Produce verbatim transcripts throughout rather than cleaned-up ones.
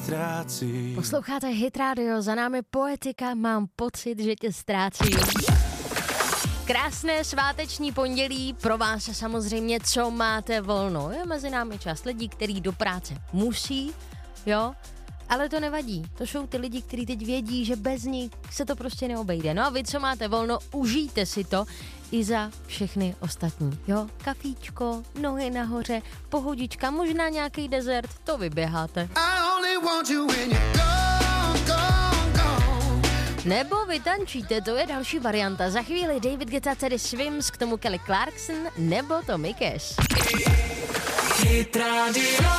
ztrácí. Posloucháte Hit Radio, za námi Poetika, mám pocit, že tě ztrácí. Krásné sváteční pondělí, pro vás se samozřejmě, co máte volno. Je mezi námi část lidí, který do práce musí, jo, ale to nevadí. To jsou ty lidi, kteří teď vědí, že bez nich se to prostě neobejde. No a vy, co máte volno, užijte si to i za všechny ostatní, jo. Kafíčko, nohy nahoře, pohodička, možná nějaký dezert, to vyběháte. Nebo vy tančíte, to je další varianta. Za chvíli David Guetta, tedy Swims, k tomu Kelly Clarkson nebo Tommy Cash. Hit Radio.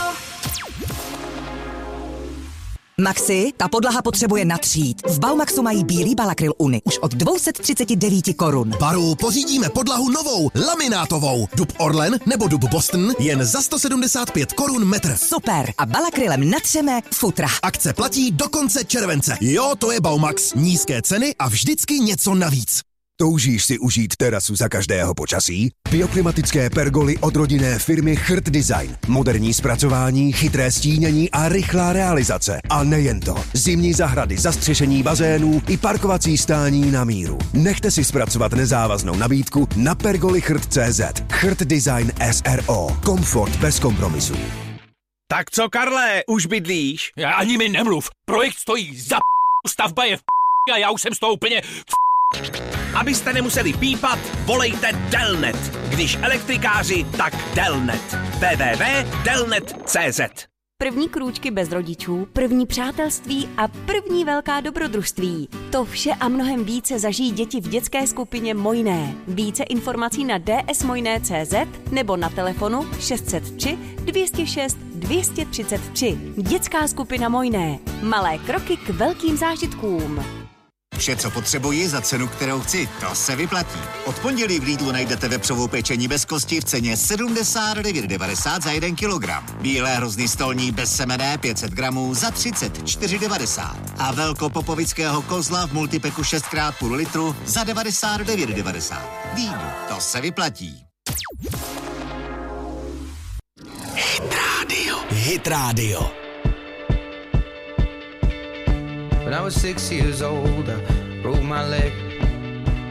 Maxi, ta podlaha potřebuje natřít. V Baumaxu mají bílý Balakryl Uni už od dvě stě třicet devět korun. Baru, pořídíme podlahu novou, laminátovou. Dub Orlen nebo dub Boston jen za sto sedmdesát pět korun metr. Super, a Balakrylem natřeme futra. Akce platí do konce července. Jo, to je Baumax. Nízké ceny a vždycky něco navíc. Toužíš si užít terasu za každého počasí? Bioklimatické pergoly od rodinné firmy Chrt Design. Moderní zpracování, chytré stínění a rychlá realizace. A nejen to. Zimní zahrady, zastřešení bazénů i parkovací stání na míru. Nechte si zpracovat nezávaznou nabídku na pergoly chrt tečka cé zet. Chrt Design S R O. Komfort bez kompromisů. Tak co, Karle, už bydlíš? Já ani mi nemluv. Projekt stojí za p***, stavba je v p***, a já už jsem z toho úplně v Abyste nemuseli pípat, volejte Delnet. Když elektrikáři, tak Delnet. w w w tečka delnet tečka cé zet. První krůčky bez rodičů, první přátelství a první velká dobrodružství. To vše a mnohem více zažijí děti v dětské skupině Mojné. Více informací na d s mojné tečka cé zet nebo na telefonu šest set tři dvě stě šest dvě stě třicet tři. Dětská skupina Mojné. Malé kroky k velkým zážitkům. Vše, co potřebuji za cenu, kterou chci, to se vyplatí. Od pondělí v Lidlu najdete vepřovou pečení bez kosti v ceně sedmdesát devět devadesát za jeden kilogram. Bílé hrozny stolní bez semené pět set gramů za třicet čtyři devadesát. A velkopopovického kozla v multipeku šest krát půl litru za devadesát devět devadesát. Lidl, to se vyplatí. Hit Radio. Hit Radio. When I was six years old, I broke my leg.